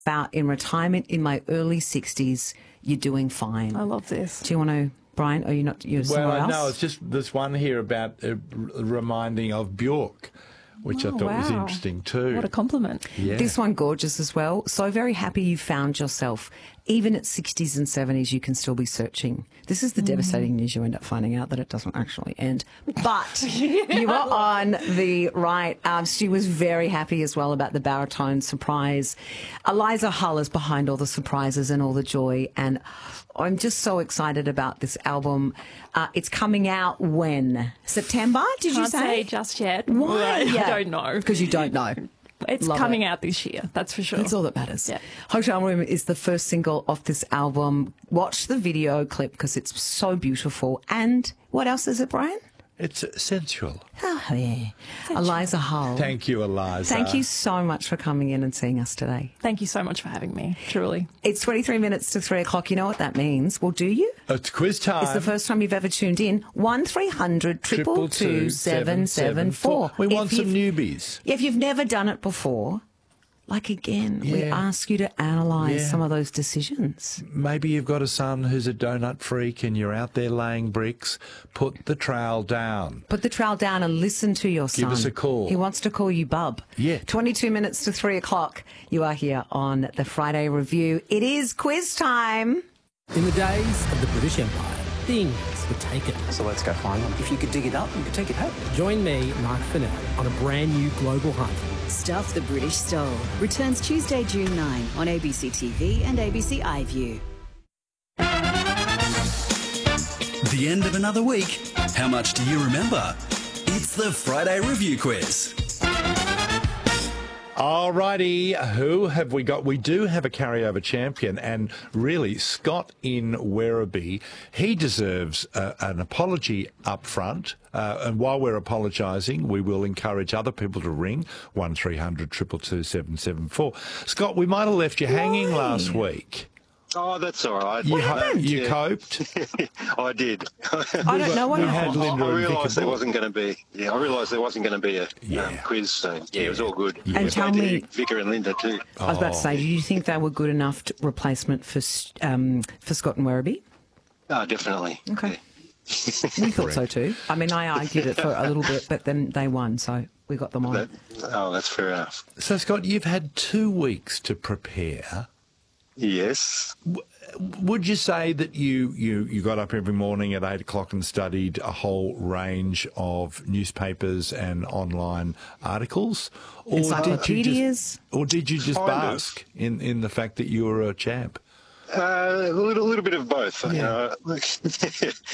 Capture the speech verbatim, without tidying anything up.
about in retirement in my early sixties, you're doing fine. I love this. Do you want to, Brian? Are you not? You're somewhere Well, else? no, it's just this one here about uh, reminding of Bjork, which Oh, I thought was wow. interesting too. What a compliment. Yeah. This one gorgeous as well. So very happy you found yourself. Even at sixties and seventies, you can still be searching. This is the devastating news. You end up finding out that it doesn't actually end. But you were on the right. Um, Stu was very happy as well about the baritone surprise. Eliza Hull is behind all the surprises and all the joy. And I'm just so excited about this album. Uh, it's coming out when? September, did Can't you say? say just yet. Why? I don't know. Because you don't know. It's Love coming it. out this year, that's for sure. That's all that matters. Yeah. Hotel Room is the first single off this album. Watch the video clip because it's so beautiful. And what else is it, Brian? It's sensual. Oh, yeah. Eliza Hull. Thank you, Eliza. Thank you so much for coming in and seeing us today. Thank you so much for having me, truly. It's twenty-three minutes to three o'clock. You know what that means? Well, do you? It's quiz time. It's the first time you've ever tuned in. one three hundred two two two seven seven four. We want If some you've- newbies. If you've never done it before, like again, we Yeah. ask you to analyse Yeah. some of those decisions. Maybe you've got a son who's a donut freak and you're out there laying bricks. Put the trowel down. Put the trowel down and listen to your son. Give us a call. He wants to call you Bub. Yeah. twenty-two minutes to three o'clock. You are here on the Friday Review. It is quiz time. In the days of the British Empire, things were taken. So let's go find them. If you could dig it up, you could take it home. Join me, Mark Fennell, on a brand new global hunt. Stuff the British Stole returns Tuesday, June ninth on A B C T V and A B C iView. The end of another week. How much do you remember? It's the Friday Review Quiz. Alrighty, who have we got? We do have a carryover champion, and really, Scott in Werribee, he deserves uh, an apology up front. Uh, and while we're apologising, we will encourage other people to ring one three hundred two two two seven seven four. Scott, we might have left you hanging Why? last week. Oh, that's all right. You, What ho- happened? you Yeah. coped. I did. I don't know what we had happened. Linda I and realised there Vicky wasn't going to be. Yeah, I realised there wasn't going to be a Yeah. um, quiz. So yeah, it was all good. Yeah. And tell I me- did Vicar and Linda too. I was about to say, do you think they were good enough to replacement for um, for Scott and Werribee? Oh, definitely. Okay. We thought so too. I mean, I argued it for a little bit, but then they won, so we got them on. That, oh, that's fair enough. So, Scott, you've had two weeks to prepare. Yes. Would you say that you, you, you got up every morning at eight o'clock and studied a whole range of newspapers and online articles? Or did you Encyclopedias? just, or did you just Kind of. bask in, in the fact that you were a champ? Uh, a little, little bit of both. You Yeah. know.